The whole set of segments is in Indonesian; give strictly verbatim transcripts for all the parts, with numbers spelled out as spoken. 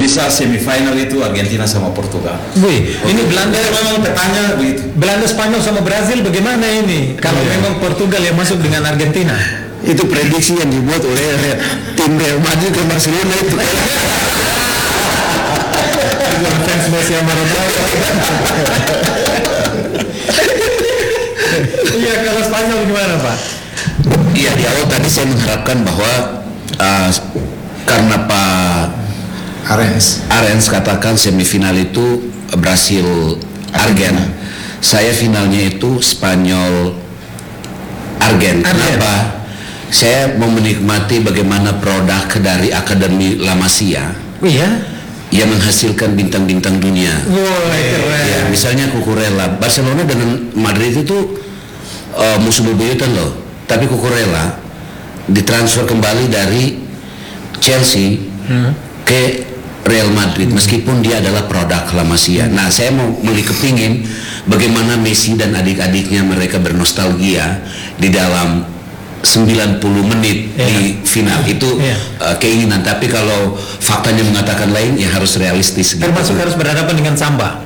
bisa semifinal itu Argentina sama Portugal. Wih, ini Belanda memang petanya begitu. Belanda, Spanyol sama Brazil bagaimana ini? Kalau Iya. memang Portugal yang masuk dengan Argentina. Itu prediksi yang dibuat oleh Re- tim Real Madrid ke Barcelona itu. Fans Messi sama Ronaldo. Iya, kalau Spanyol gimana, Pak? Iya, di awal tadi saya mengharapkan bahwa uh, karena Pak Arens. Arens katakan semifinal itu Brasil Argen, saya finalnya itu Spanyol Argen. Kenapa? Saya mau menikmati bagaimana produk dari Akademi La Masia Iya. yang menghasilkan bintang-bintang dunia. Wah, keren. Ya, misalnya Cucurella, Barcelona dengan Madrid itu uh, musuh bebuyutan loh. Tapi Cucurella ditransfer kembali dari Chelsea hmm. ke Real Madrid, meskipun dia adalah produk La Masia. Nah, saya mau mulai kepingin bagaimana Messi dan adik-adiknya mereka bernostalgia di dalam sembilan puluh menit yeah. di final itu yeah. uh, keinginan. Tapi kalau faktanya mengatakan lain, ya harus realistis. Termasuk gitu. harus berhadapan dengan Samba.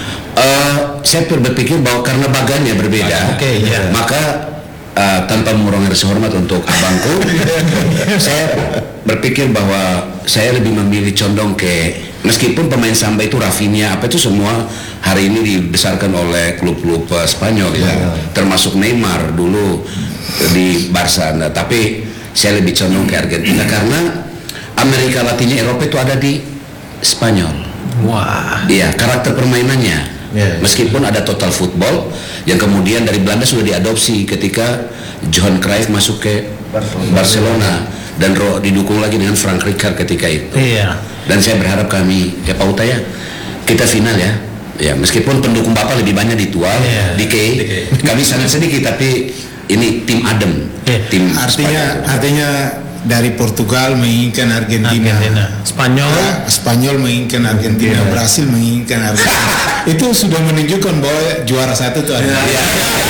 Uh, saya berpikir bahwa karena bagannya berbeda, okay, yeah. maka uh, tanpa mengurangi rasa hormat untuk abangku, saya berpikir bahwa saya lebih memilih condong ke, meskipun pemain Samba itu Rafinha, apa itu semua hari ini dibesarkan oleh klub-klub uh, Spanyol ya, yeah. termasuk Neymar dulu di Barca. Nah, tapi saya lebih condong ke Argentina karena Amerika Latinnya, Eropa itu ada di Spanyol. Wah. Iya, karakter permainannya. Yeah, meskipun ada total football yang kemudian dari Belanda sudah diadopsi ketika Johan Cruyff masuk ke Barcelona, Barcelona dan ro, didukung lagi dengan Frank Rijkaard ketika itu. Iya. Dan saya berharap kami ya Pak Uta ya kita final ya. Ya, meskipun pendukung Bapak lebih banyak di Tual, yeah. di K, kami sangat sedikit, tapi ini tim adem. Yeah. Tim artinya Spanyol. artinya dari Portugal menginginkan Argentina, Argentina. Spanyol ya, Spanyol menginginkan Argentina, yeah. Brasil menginginkan Argentina. Itu sudah menunjukkan bahwa juara satu itu ada. Ya,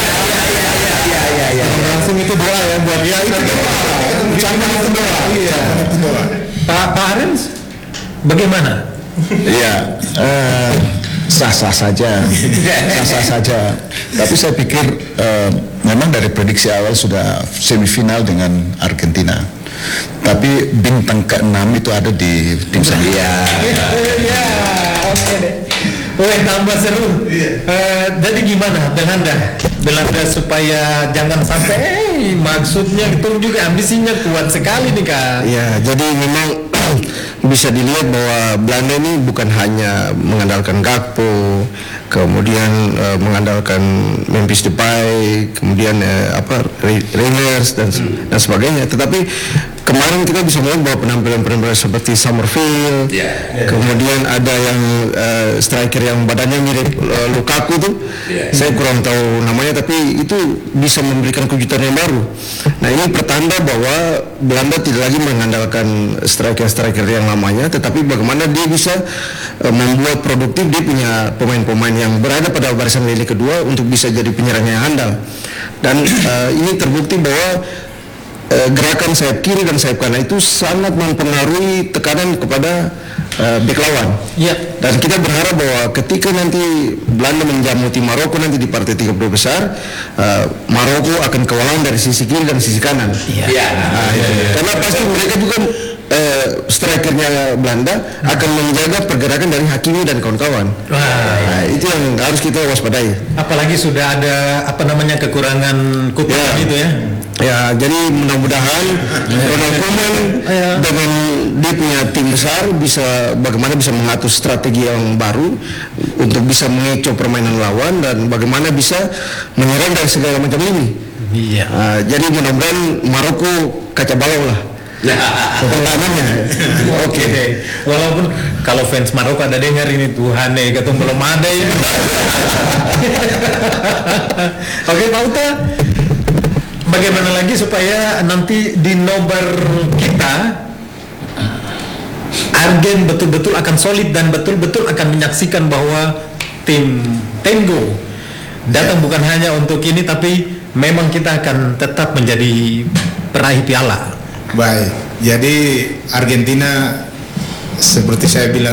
ya, ya, ya. Langsung itu doa ya buat dia itu doa. Ucapan itu doa. Iya. Pak Pak Arens, bagaimana? Iya, uh, sah-sah saja, sah-sah saja. Tapi saya pikir uh, memang dari prediksi awal sudah semifinal dengan Argentina. Tapi bintang keenam itu ada di tim saya. Iya, iya, oke deh. Wah, tambah seru. Uh, jadi gimana Belanda? Belanda supaya jangan sampai, eh, maksudnya itu juga ambisinya kuat sekali nih Kak. Iya, jadi memang bisa dilihat bahwa Belanda ini bukan hanya mengandalkan Gakpo, kemudian uh, mengandalkan Memphis Depay, kemudian uh, apa Reinders dan hmm. dan sebagainya. Tetapi kemarin kita bisa melihat bahwa penampilan-penampilan seperti Summerfield, yeah, yeah, kemudian yeah. ada yang uh, striker yang badannya mirip uh, Lukaku tuh, yeah, saya kurang tahu namanya, tapi itu bisa memberikan kejutan yang baru. Nah, ini pertanda bahwa Belanda tidak lagi mengandalkan striker-striker yang lamanya, tetapi bagaimana dia bisa uh, membuat produktif. Dia punya pemain-pemain yang berada pada barisan lini kedua untuk bisa jadi penyerang yang handal. Dan uh, ini terbukti bahwa gerakan sayap kiri dan sayap kanan itu sangat mempengaruhi tekanan kepada uh, bek lawan. Ya. Dan kita berharap bahwa ketika nanti Belanda menjamu tim Maroko nanti di partai tiga puluh besar, uh, Maroko akan kewalahan dari sisi kiri dan sisi kanan. Iya. Ya. Nah, ya. Ya. Karena pasti mereka juga uh, strikernya Belanda hmm. akan menjaga pergerakan dari Hakimi dan kawan-kawan. Nah, itu yang harus kita waspadai. Apalagi sudah ada apa namanya kekurangan kutukan ya. itu ya. Ya, jadi mudah-mudahan Ronald Koeman ya. dengan dia punya tim besar bisa bagaimana bisa mengatur strategi yang baru untuk bisa mengecoh permainan lawan dan bagaimana bisa menyerang dari segala macam ini. Iya. Nah, jadi mudah-mudahan Maroko kaca balau lah. Pertahanannya. Oke. Okay. Walaupun kalau fans Maroko ada dengar ini Tuhan nih, ketemu belum ada ini. Oke, okay, Pak Uta. Bagaimana lagi supaya nanti di nobar kita Argen betul-betul akan solid dan betul-betul akan menyaksikan bahwa tim Tengo datang bukan hanya untuk ini, tapi memang kita akan tetap menjadi peraih piala. Baik, jadi Argentina seperti saya bilang